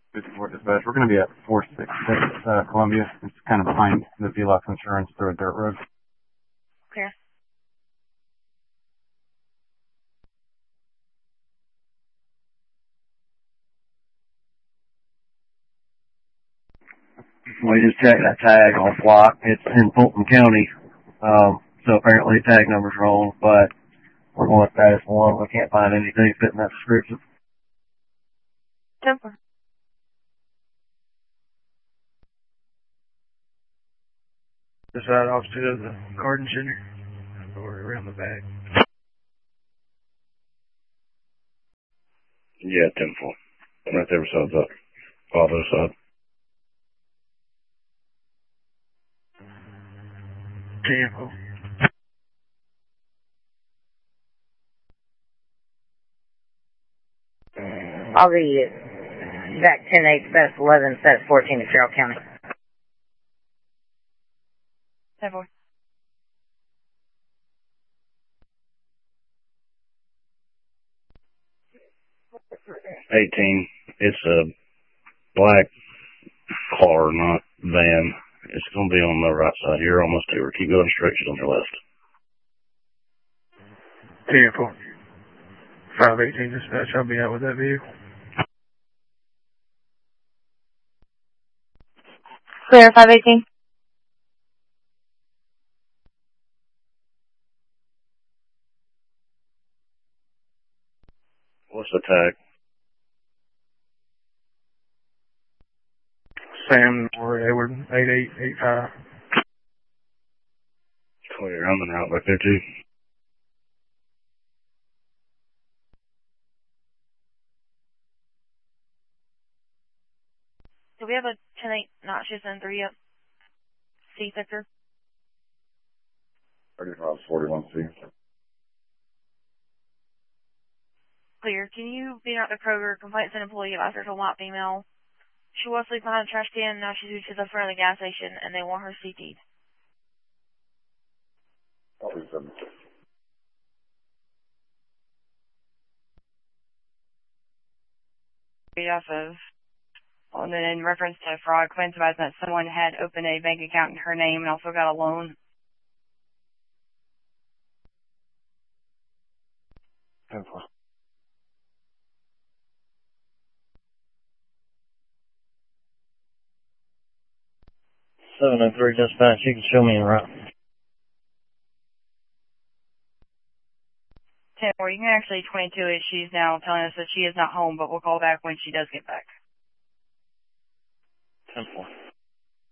54 dispatch. We're going to be at 466 Columbia. It's kind of behind the Velox Insurance through a dirt road. Clear. We just checked that tag on Flock. It's in Fulton County. So apparently the tag number's wrong, but we're going with status 1. We can't find anything fitting that description. Temper. Just right off to the garden center. Or around the back. Yeah, 10-4. Right there besides that. Other side. 10-4. I'll be back 10-8, status 11, status 14 in Carroll County. 10-4. It's a black car, not van. It's going to be on the right side. You're almost there. Keep going straight. She's on your left. 10-4. 518 dispatch. I'll be out with that vehicle. Clear, 518. What's the tag? Sam or Edward, 8885. Clear. I'm in route back there too. Do we have a 10-8 notches and 3 up? C sector? 3541C. Clear. Can you be out to Kroger? Complaints an employee of a white female. She was asleep behind a trash can. Now she's reached the front of the gas station, and they want her CT'd. Probably 7. Off of, and then in reference to fraud, claims advised that someone had opened a bank account in her name and also got a loan. 10-4. 703 dispatch. You can show me in route. 10-4. You can actually 22 it. She's now telling us that she is not home, but we'll call back when she does get back.